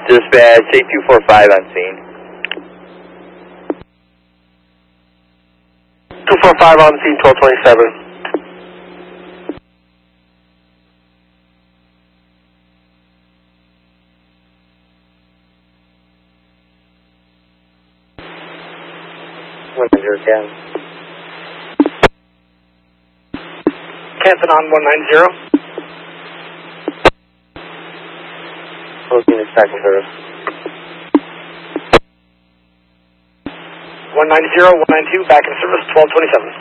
Dispatch 8245 on scene. 245 on scene, 1227. Canton on 190. Looking at second service. 190, 192, back in service, 1227.